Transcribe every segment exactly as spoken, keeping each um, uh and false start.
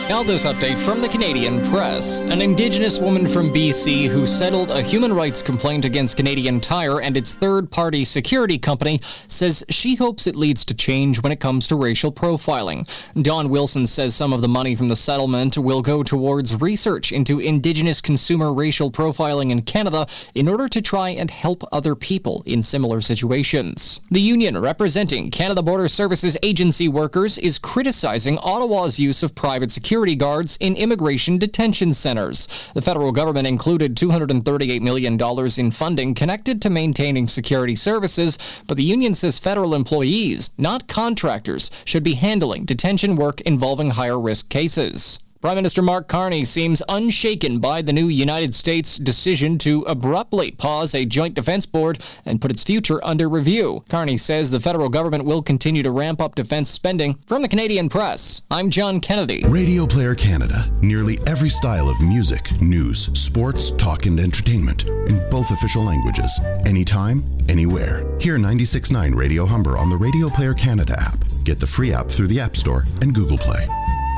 Now this update from the Canadian Press. An Indigenous woman from B C who settled a human rights complaint against Canadian Tire and its third-party security company says she hopes it leads to change when it comes to racial profiling. Dawn Wilson says some of the money from the settlement will go towards research into Indigenous consumer racial profiling in Canada in order to try and help other people in similar situations. The union representing Canada Border Services agency workers is criticizing Ottawa's use of private security guards in immigration detention centers. The federal government included two hundred thirty-eight million dollars in funding connected to maintaining security services, but the union says federal employees, not contractors, should be handling detention work involving higher risk cases. Prime Minister Mark Carney seems unshaken by the new United States decision to abruptly pause a joint defense board and put its future under review. Carney says the federal government will continue to ramp up defense spending. From the Canadian Press, I'm John Kennedy. Radio Player Canada. Nearly every style of music, news, sports, talk, and entertainment in both official languages. Anytime, anywhere. Hear ninety-six point nine Radio Humber on the Radio Player Canada app. Get the free app through the App Store and Google Play.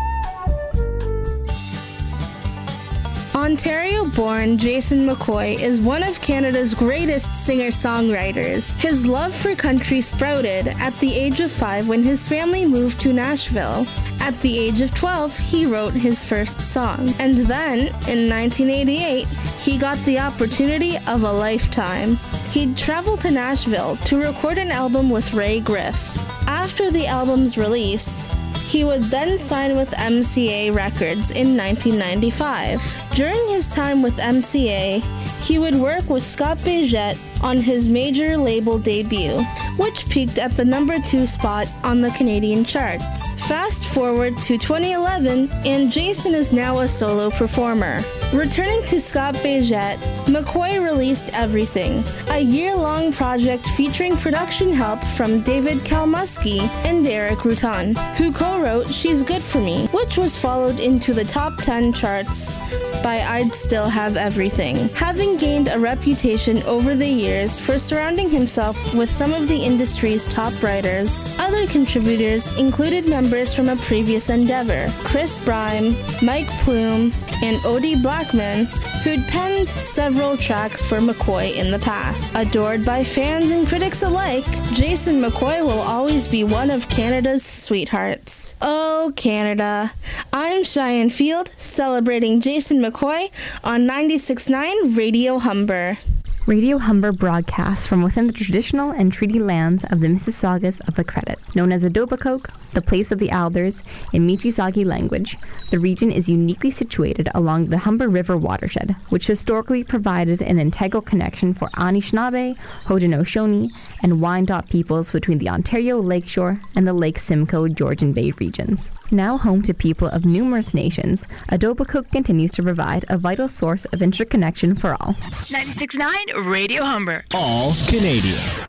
Ontario-born Jason McCoy is one of Canada's greatest singer-songwriters. His love for country sprouted at the age of five when his family moved to Nashville. At the age of twelve, he wrote his first song. And then, in nineteen eighty-eight, he got the opportunity of a lifetime. He'd traveled to Nashville to record an album with Ray Griff. After the album's release, he would then sign with M C A Records in nineteen ninety-five. During his time with M C A, he would work with Scott Bégette on his major label debut, which peaked at the number two spot on the Canadian charts. Fast forward to twenty eleven, and Jason is now a solo performer. Returning to Scott Bégette, McCoy released Everything, a year-long project featuring production help from David Kalmusky and Derek Rutan, who co-wrote She's Good For Me, which was followed into the top ten charts by I'd Still Have Everything. Having gained a reputation over the years for surrounding himself with some of the industry's top writers, other contributors included members from a previous endeavor, Chris Brime, Mike Plume, and Odie Blackman, who'd penned several tracks for McCoy in the past. Adored by fans and critics alike, Jason McCoy will always be one of Canada's sweethearts. Oh, Canada. I'm Cheyenne Field, celebrating Jason McCoy on ninety-six point nine Radio Humber. Radio Humber broadcasts from within the traditional and treaty lands of the Mississaugas of the Credit, known as Etobicoke, the place of the Alders, in Michizagi language. The region is uniquely situated along the Humber River watershed, which historically provided an integral connection for Anishinaabe, Haudenosaunee, and Wyandot peoples between the Ontario Lakeshore and the Lake Simcoe Georgian Bay regions. Now home to people of numerous nations, Etobicoke continues to provide a vital source of interconnection for all. ninety-six point nine Radio Humber. All Canadian.